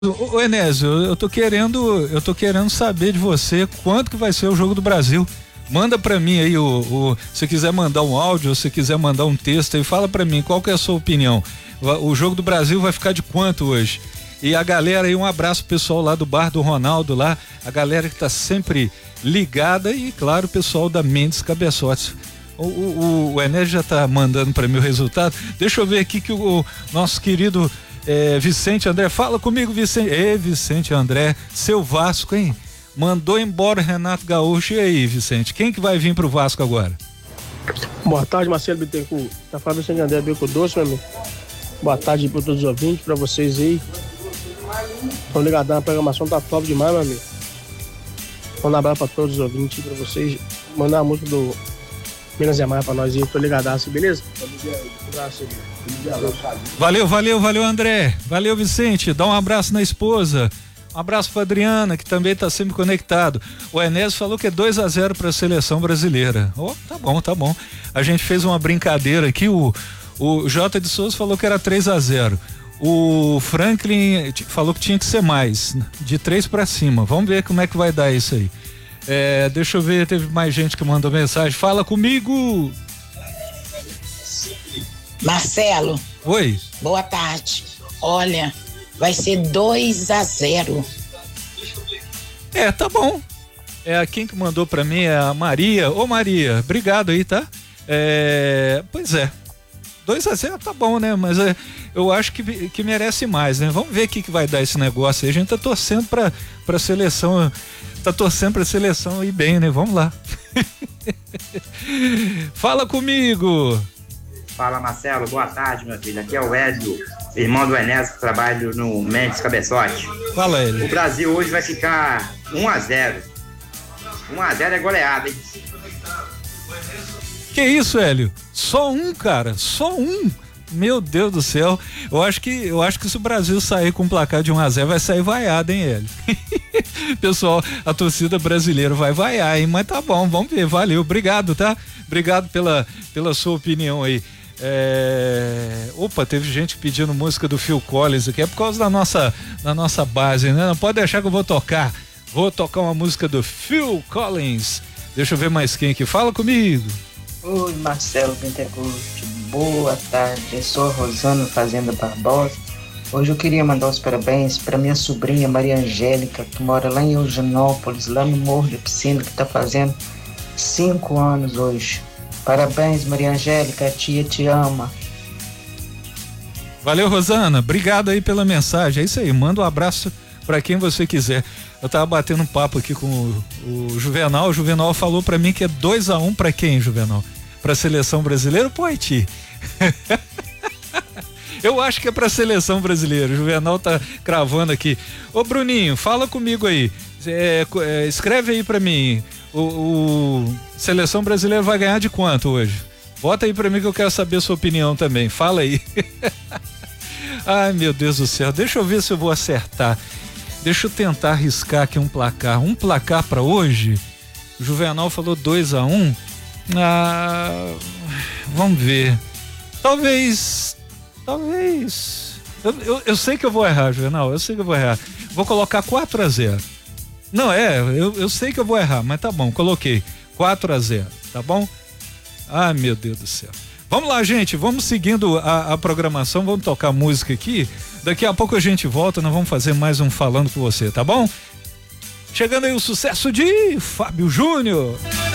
Ô Enésio, eu tô querendo saber de você quanto que vai ser o Jogo do Brasil. Manda pra mim aí se quiser mandar um áudio, ou se quiser mandar um texto aí, fala pra mim qual que é a sua opinião. O Jogo do Brasil vai ficar de quanto hoje? E a galera aí, um abraço pro pessoal lá do Bar do Ronaldo lá, a galera que tá sempre ligada e claro, o pessoal da Mendes Cabeçotes. O Enésio já tá mandando pra mim o resultado. Deixa eu ver aqui que o nosso querido Vicente André, fala comigo, Vicente. Vicente André, seu Vasco, hein? Mandou embora o Renato Gaúcho. E aí, Vicente, quem que vai vir pro Vasco agora? Boa tarde, Marcelo Bittencourt. Tá falando Vicente André Bico Doce, meu amigo. Boa tarde para todos os ouvintes, pra vocês aí. Tô ligadão, a programação tá top demais, meu amigo. Um abraço pra todos os ouvintes, pra vocês. Mandar a música do Minas e Maia pra nós aí, tô ligadaço, beleza? Um abraço aí. Valeu, André. Valeu, Vicente. Dá um abraço na esposa. Um abraço pra Adriana, que também tá sempre conectado. O Enésio falou que é 2-0 pra seleção brasileira. Tá bom. A gente fez uma brincadeira aqui, o J de Souza falou que era 3-0. O Franklin falou que tinha que ser mais, de 3 pra cima. Vamos ver como é que vai dar isso aí. Deixa eu ver, teve mais gente que mandou mensagem. Fala comigo! Marcelo. Oi. Boa tarde. Olha, vai ser 2-0. Tá bom. Quem que mandou pra mim é a Maria. Ô Maria, obrigado aí, tá? Pois é. 2-0 tá bom, né? Mas eu acho que merece mais, né? Vamos ver o que vai dar esse negócio aí. A gente tá torcendo pra seleção. Tá torcendo pra seleção ir bem, né? Vamos lá. Fala comigo. Fala, Marcelo, boa tarde, meu filho. Aqui é o Edson, irmão do Enésio, que trabalha no Mendes Cabeçote. Fala ele. O Brasil hoje vai ficar 1-0. 1-0 é goleada, hein? Que isso, Hélio? Só um, cara, só um. Meu Deus do céu. Eu acho que se o Brasil sair com um placar de 1-0, vai sair vaiado, hein, Hélio? Pessoal, a torcida brasileira vai vaiar, hein? Mas tá bom, vamos ver, valeu, obrigado, tá? Obrigado pela sua opinião aí. Opa, teve gente pedindo música do Phil Collins aqui, é por causa da nossa base, né? Não pode deixar que eu vou tocar uma música do Phil Collins. Deixa eu ver mais quem aqui, fala comigo. Oi, Marcelo Bittencourt, boa tarde, eu sou a Rosana Fazenda Barbosa. Hoje eu queria mandar os parabéns para minha sobrinha Maria Angélica, que mora lá em Eugenópolis, lá no Morro de Piscina, que está fazendo 5 anos hoje. Parabéns, Maria Angélica, a tia te ama. Valeu, Rosana, obrigado aí pela mensagem, é isso aí, manda um abraço para quem você quiser. Eu tava batendo um papo aqui com o Juvenal. O Juvenal falou pra mim que é 2-1 pra quem, Juvenal? Pra seleção brasileira ou pro Haiti? Eu acho que é pra seleção brasileira. O Juvenal tá cravando aqui. Ô Bruninho, fala comigo aí. Escreve aí pra mim. O seleção brasileira vai ganhar de quanto hoje? Bota aí pra mim que eu quero saber a sua opinião também. Fala aí. Ai, meu Deus do céu. Deixa eu ver se eu vou acertar. Deixa eu tentar arriscar aqui um placar. Um placar pra hoje. O Juvenal falou 2-1. Vamos ver. Talvez. Eu sei que eu vou errar, Juvenal. Eu sei que eu vou errar. Vou colocar 4-0. Não, eu sei que eu vou errar, mas tá bom, coloquei 4-0, tá bom? Ai, meu Deus do céu. Vamos lá, gente, vamos seguindo a programação, vamos tocar música aqui. Daqui a pouco a gente volta, nós vamos fazer mais um Falando com Você, tá bom? Chegando aí o sucesso de Fábio Júnior.